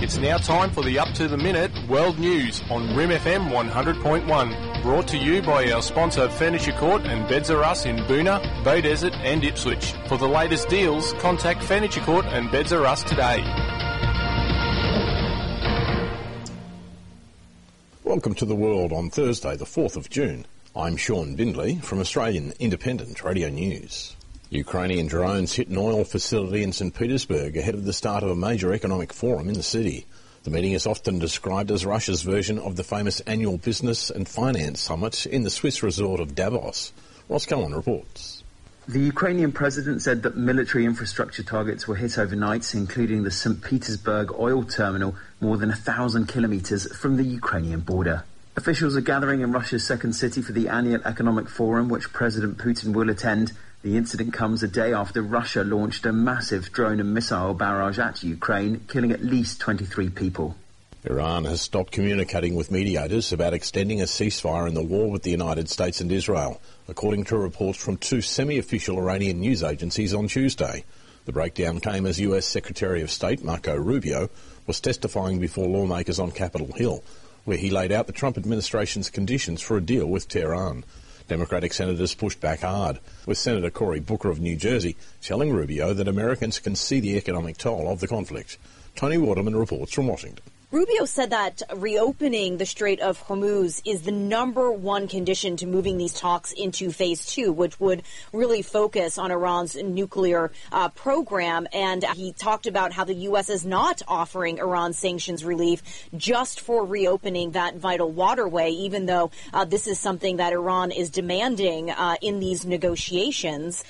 It's now time for the Up to the Minute World News on Rim FM 100.1. Brought to you by our sponsor Furniture Court and Beds R Us in Boonah, Beaudesert and Ipswich. For the latest deals, contact Furniture Court and Beds R Us today. Welcome to the world on Thursday, the 4th of June. I'm Sean Bindley from Australian Independent Radio News. Ukrainian drones hit an oil facility in St Petersburg ahead of the start of a major economic forum in the city. The meeting is often described as Russia's version of the famous annual business and finance summit in the Swiss resort of Davos. Ross Cullen reports. The Ukrainian president said that military infrastructure targets were hit overnight, including the St Petersburg oil terminal, more than 1,000 kilometres from the Ukrainian border. Officials are gathering in Russia's second city for the annual economic forum, which President Putin will attend. The incident comes a day after Russia launched a massive drone and missile barrage at Ukraine, killing at least 23 people. Iran has stopped communicating with mediators about extending a ceasefire in the war with the United States and Israel, according to reports from two semi-official Iranian news agencies on Tuesday. The breakdown came as US Secretary of State Marco Rubio was testifying before lawmakers on Capitol Hill, where he laid out the Trump administration's conditions for a deal with Tehran. Democratic senators pushed back hard, with Senator Cory Booker of New Jersey telling Rubio that Americans can see the economic toll of the conflict. Tony Waterman reports from Washington. Rubio said that reopening the Strait of Hormuz is the number one condition to moving these talks into phase two, which would really focus on Iran's nuclear program. And he talked about how the U.S. is not offering Iran sanctions relief just for reopening that vital waterway, even though this is something that Iran is demanding in these negotiations.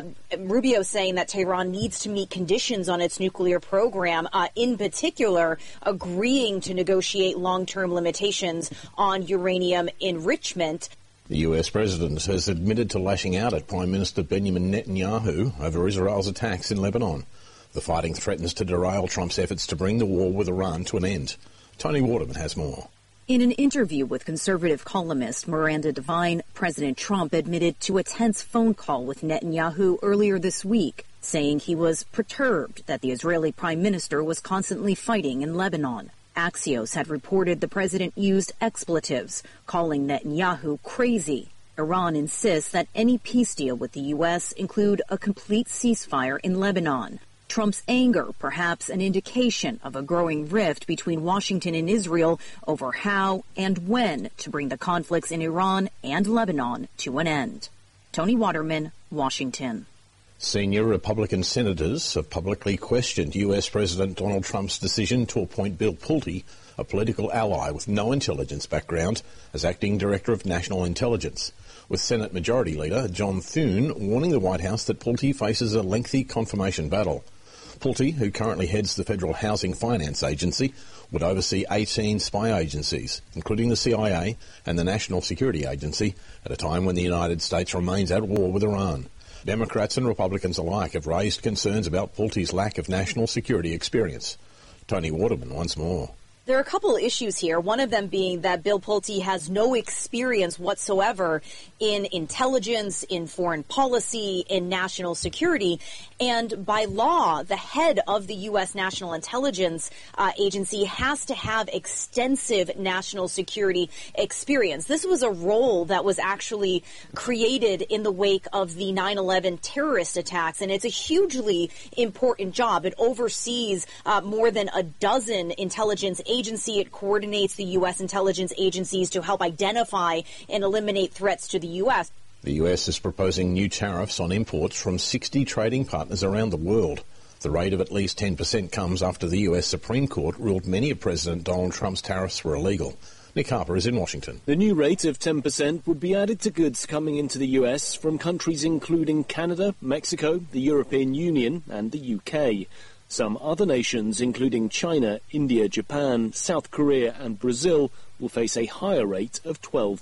Rubio saying that Tehran needs to meet conditions on its nuclear program, in particular, agreeing to negotiate long-term limitations on uranium enrichment. The US president has admitted to lashing out at Prime Minister Benjamin Netanyahu over Israel's attacks in Lebanon. The fighting threatens to derail Trump's efforts to bring the war with Iran to an end. Tony Waterman has more. In an interview with conservative columnist Miranda Devine, President Trump admitted to a tense phone call with Netanyahu earlier this week, saying he was perturbed that the Israeli prime minister was constantly fighting in Lebanon. Axios had reported the president used expletives, calling Netanyahu crazy. Iran insists that any peace deal with the U.S. include a complete ceasefire in Lebanon. Trump's anger, perhaps an indication of a growing rift between Washington and Israel over how and when to bring the conflicts in Iran and Lebanon to an end. Tony Waterman, Washington. Senior Republican senators have publicly questioned US President Donald Trump's decision to appoint Bill Pulte, a political ally with no intelligence background, as acting director of national intelligence, with Senate Majority Leader John Thune warning the White House that Pulte faces a lengthy confirmation battle. Pulte, who currently heads the Federal Housing Finance Agency, would oversee 18 spy agencies, including the CIA and the National Security Agency, at a time when the United States remains at war with Iran. Democrats and Republicans alike have raised concerns about Pulte's lack of national security experience. Tony Waterman once more. There are a couple of issues here, one of them being that Bill Pulte has no experience whatsoever in intelligence, in foreign policy, in national security. And by law, the head of the U.S. National Intelligence Agency has to have extensive national security experience. This was a role that was actually created in the wake of the 9/11 terrorist attacks, and it's a hugely important job. It oversees more than a dozen intelligence agencies. It coordinates the U.S. intelligence agencies to help identify and eliminate threats to the U.S. The U.S. is proposing new tariffs on imports from 60 trading partners around the world. The rate of at least 10% comes after the U.S. Supreme Court ruled many of President Donald Trump's tariffs were illegal. Nick Harper is in Washington. The new rate of 10% would be added to goods coming into the U.S. from countries including Canada, Mexico, the European Union and the UK. Some other nations, including China, India, Japan, South Korea and Brazil, will face a higher rate of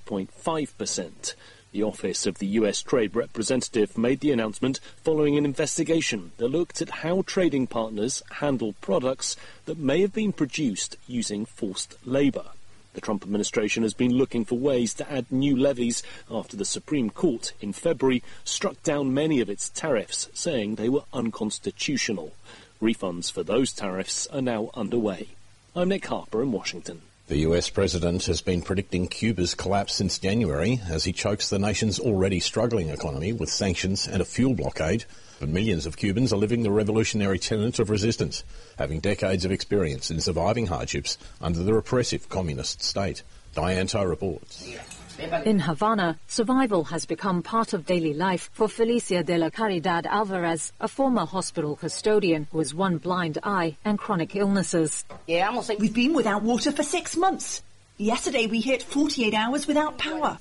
12.5%. The Office of the U.S. Trade Representative made the announcement following an investigation that looked at how trading partners handle products that may have been produced using forced labour. The Trump administration has been looking for ways to add new levies after the Supreme Court in February struck down many of its tariffs, saying they were unconstitutional. Refunds for those tariffs are now underway. I'm Nick Harper in Washington. The US president has been predicting Cuba's collapse since January as he chokes the nation's already struggling economy with sanctions and a fuel blockade. But millions of Cubans are living the revolutionary tenet of resistance, having decades of experience in surviving hardships under the repressive communist state. Diane Toh reports. In Havana, survival has become part of daily life for Felicia de la Caridad Alvarez, a former hospital custodian who has one blind eye and chronic illnesses. We've been without water for 6 months. Yesterday we hit 48 hours without power.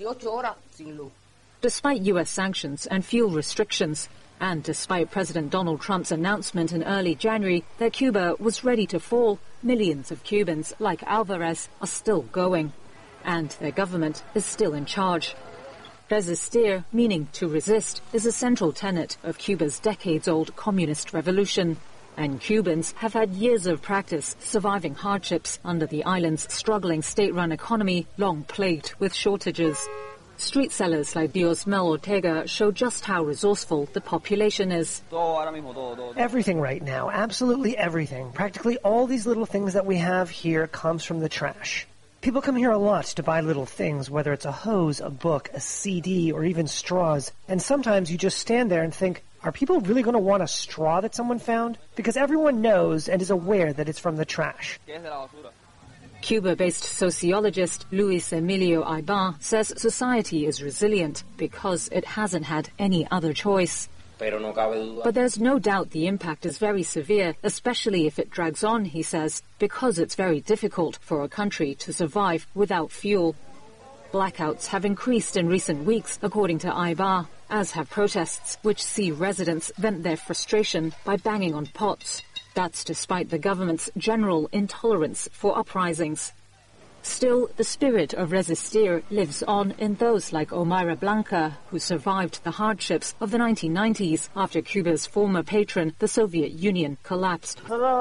Despite US sanctions and fuel restrictions, and despite President Donald Trump's announcement in early January that Cuba was ready to fall, millions of Cubans, like Alvarez, are still going. And their government is still in charge. Resistir, meaning to resist, is a central tenet of Cuba's decades-old communist revolution. And Cubans have had years of practice surviving hardships under the island's struggling state-run economy, long plagued with shortages. Street sellers like Diosmel Ortega show just how resourceful the population is. Everything right now, absolutely everything. Practically all these little things that we have here comes from the trash. People come here a lot to buy little things, whether it's a hose, a book, a CD, or even straws. And sometimes you just stand there and think, are people really going to want a straw that someone found? Because everyone knows and is aware that it's from the trash. Cuba-based sociologist Luis Emilio Aybar says society is resilient because it hasn't had any other choice. But there's no doubt the impact is very severe, especially if it drags on, he says, because it's very difficult for a country to survive without fuel. Blackouts have increased in recent weeks, according to Aybar, as have protests, which see residents vent their frustration by banging on pots. That's despite the government's general intolerance for uprisings. Still, the spirit of Resistir lives on in those like Omaira Blanca, who survived the hardships of the 1990s after Cuba's former patron, the Soviet Union, collapsed.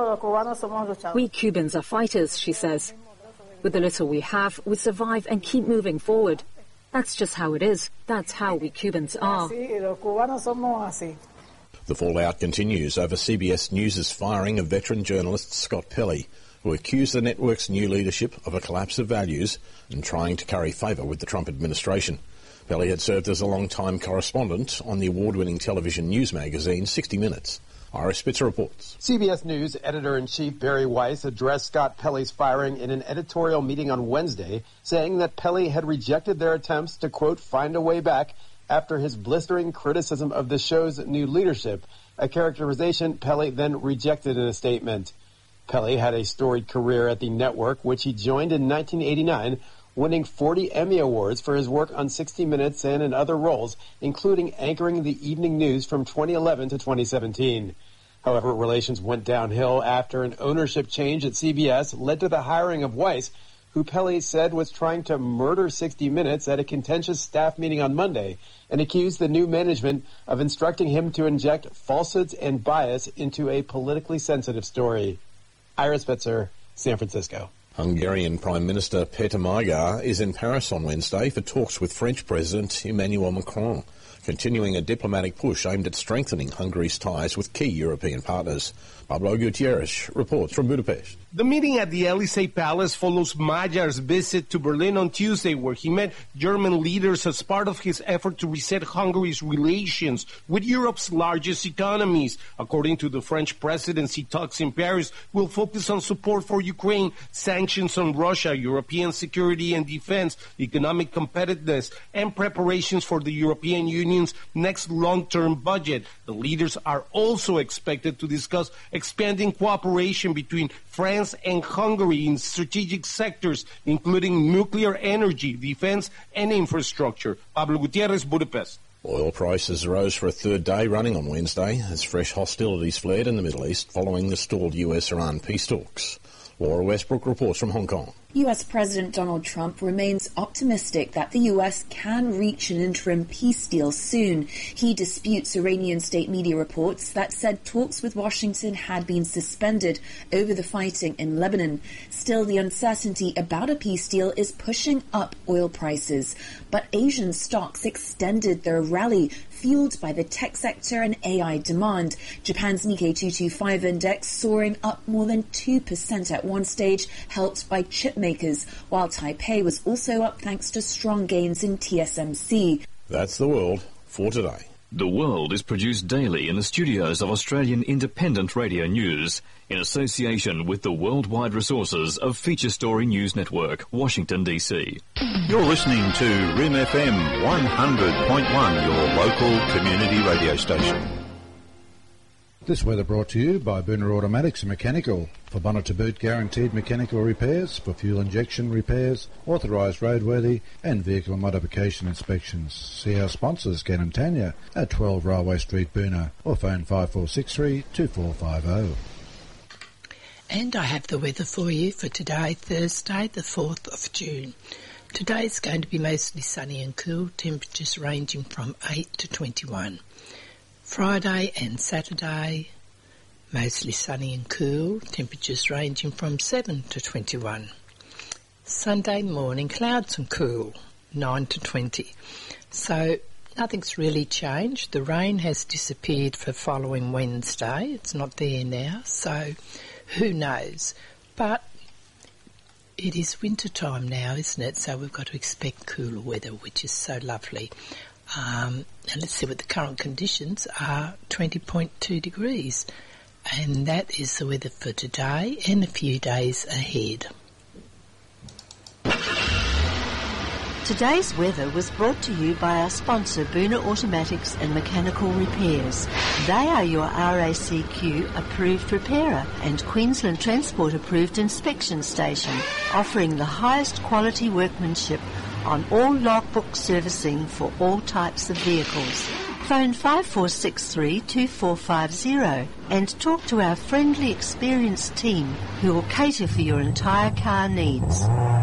We Cubans are fighters, she says. With the little we have, we survive and keep moving forward. That's just how it is. That's how we Cubans are. The fallout continues over CBS News' firing of veteran journalist Scott Pelley, who accused the network's new leadership of a collapse of values and trying to curry favour with the Trump administration. Pelley had served as a long-time correspondent on the award-winning television news magazine 60 Minutes. Ira Spitzer reports. CBS News editor-in-chief Barry Weiss addressed Scott Pelley's firing in an editorial meeting on Wednesday, saying that Pelley had rejected their attempts to, quote, find a way back after his blistering criticism of the show's new leadership, a characterization Pelley then rejected in a statement. Pelley had a storied career at the network, which he joined in 1989, winning 40 Emmy Awards for his work on 60 Minutes and in other roles, including anchoring the evening news from 2011 to 2017. However, relations went downhill after an ownership change at CBS led to the hiring of Weiss, who Pelley said was trying to murder 60 Minutes at a contentious staff meeting on Monday, and accused the new management of instructing him to inject falsehoods and bias into a politically sensitive story. Ira Spitzer, San Francisco. Hungarian Prime Minister Peter Magyar is in Paris on Wednesday for talks with French President Emmanuel Macron, continuing a diplomatic push aimed at strengthening Hungary's ties with key European partners. Pablo Gutierrez reports from Budapest. The meeting at the Elysee Palace follows Magyar's visit to Berlin on Tuesday, where he met German leaders as part of his effort to reset Hungary's relations with Europe's largest economies. According to the French presidency, talks in Paris will focus on support for Ukraine, sanctions on Russia, European security and defense, economic competitiveness, and preparations for the European Union's next long-term budget. The leaders are also expected to discuss expanding cooperation between France and Hungary in strategic sectors, including nuclear energy, defense, and infrastructure. Pablo Gutierrez, Budapest. Oil prices rose for a third day running on Wednesday as fresh hostilities flared in the Middle East following the stalled US-Iran peace talks. Laura Westbrook reports from Hong Kong. US President Donald Trump remains optimistic that the US can reach an interim peace deal soon. He disputes Iranian state media reports that said talks with Washington had been suspended over the fighting in Lebanon. Still, the uncertainty about a peace deal is pushing up oil prices. But Asian stocks extended their rally, fueled by the tech sector and AI demand. Japan's Nikkei 225 index soaring up more than 2% at one stage, helped by chip makers, while Taipei was also up thanks to strong gains in TSMC. That's the world for today. The World is produced daily in the studios of Australian Independent Radio News in association with the worldwide resources of Feature Story News Network, Washington, D.C. You're listening to RIM FM 100.1, your local community radio station. This weather brought to you by Boona Automatics and Mechanical. For bonnet to boot guaranteed mechanical repairs, for fuel injection repairs, authorised roadworthy and vehicle modification inspections. See our sponsors, Ken and Tanya, at 12 Railway Street, Boona, or phone 5463 2450. And I have the weather for you for today, Thursday, the 4th of June. Today is going to be mostly sunny and cool, temperatures ranging from 8 to 21. Friday and Saturday, mostly sunny and cool, temperatures ranging from 7 to 21. Sunday morning, clouds and cool, 9 to 20. So nothing's really changed. The rain has disappeared for following Wednesday. It's not there now, so who knows. But it is winter time now, isn't it? So we've got to expect cooler weather, which is so lovely. And let's see what the current conditions are, 20.2 degrees. And that is the weather for today and a few days ahead. Today's weather was brought to you by our sponsor, Boona Automatics and Mechanical Repairs. They are your RACQ approved repairer and Queensland Transport approved inspection station, offering the highest quality workmanship on all logbook servicing for all types of vehicles. Phone 5463 2450 and talk to our friendly, experienced team who will cater for your entire car needs.